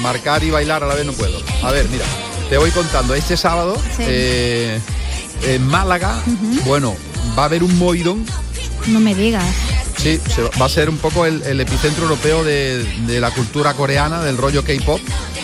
marcar y bailar a la vez no puedo. A ver, mira, te voy contando. Este sábado, en Málaga, bueno, va a haber un movidón. No me digas. Sí, va a ser un poco el epicentro europeo de la cultura coreana, del rollo K-pop,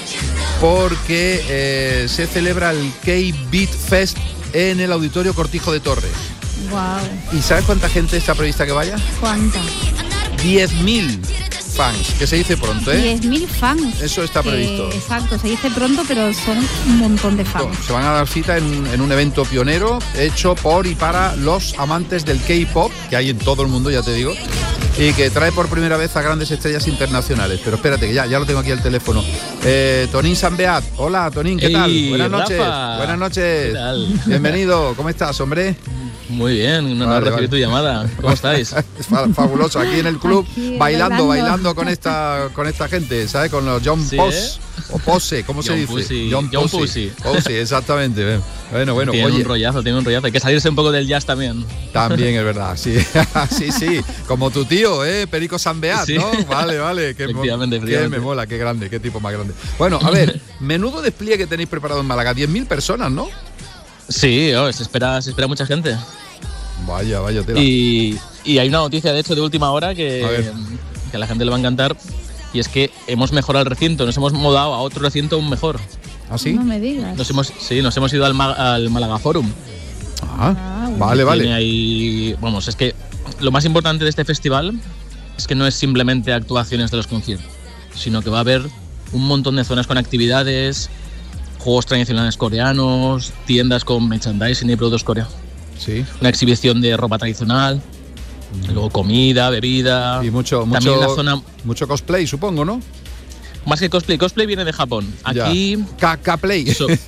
porque se celebra el K-Beat Fest en el Auditorio Cortijo de Torres. Wow. ¿Y sabes cuánta gente está prevista que vaya? ¿Cuánta? 10.000 fans, que se dice pronto, ¿eh? 10.000 fans. Eso está previsto. Exacto, se dice pronto, pero son un montón de fans. Se van a dar cita en un evento pionero hecho por y para los amantes del K-pop, que hay en todo el mundo, ya te digo, y que trae por primera vez a grandes estrellas internacionales. Pero espérate, que ya lo tengo aquí al teléfono. Tonín Sambeat. Hola, Tonín, ¿qué tal? Buenas noches. Rafa. Buenas noches. ¿Qué tal? Bienvenido. ¿Cómo estás, hombre? Muy bien, un honor recibir tu llamada. ¿Cómo estáis? Es fabuloso, aquí en el club, Aquí, bailando con esta gente, ¿sabes? Con los John Sí, Pose, o Pose, ¿cómo se dice? Pussy. John Pose, exactamente. Bueno, Tiene oye, un rollazo. Hay que salirse un poco del jazz también. también es verdad, sí, sí, como tu tío, Perico Sambeat, Sí. ¿no? Vale, Efectivamente. que me mola, qué grande, qué tipo más grande. Bueno, a ver, menudo despliegue que tenéis preparado en Málaga, 10.000 personas, ¿no? Sí, se espera mucha gente. Vaya tela. Y hay una noticia, de hecho, de última hora que a la gente le va a encantar. Y es que hemos mejorado el recinto, nos hemos mudado a otro recinto aún mejor. ¿Ah, sí? No me digas. Nos hemos ido al Málaga Forum. Vale. Tiene ahí, vamos, es que lo más importante de este festival es que no es simplemente actuaciones de los conciertos, sino que va a haber un montón de zonas con actividades, juegos tradicionales coreanos, tiendas con merchandising y productos coreanos. Sí. Una exhibición de ropa tradicional, luego comida, bebida. Y mucho cosplay, supongo, ¿no? Más que cosplay viene de Japón. Aquí K-play.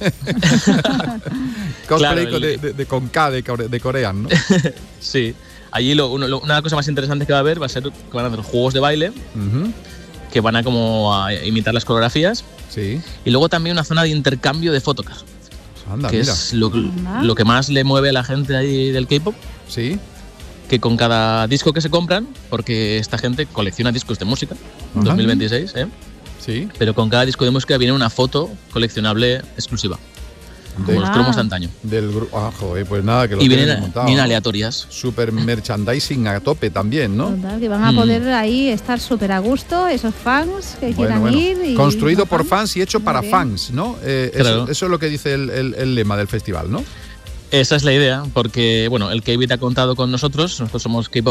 Cosplay Claro, con K de coreano, ¿no? Sí. Allí una cosa más interesante que va a haber va a ser que van a hacer juegos de baile que van a imitar las coreografías. Sí. Y luego también una zona de intercambio de fotocards. Anda, que mira. es lo que más le mueve a la gente ahí del K-pop. Sí. Que con cada disco que se compran, porque esta gente colecciona discos de música, 2026, Sí. pero con cada disco de música viene una foto coleccionable exclusiva, como los cromos de antaño. Del grupo. Joder, pues nada, que lo Y tienen vienen montado. aleatorias. Super merchandising a tope también, ¿no? Total, que van a poder ahí estar súper a gusto, esos fans que quieran ir. Construido por fans y hecho para bien. fans, ¿no? Claro. Eso es lo que dice el lema del festival, ¿no? Esa es la idea, porque bueno, el K-Beat ha contado con nosotros somos K-Pop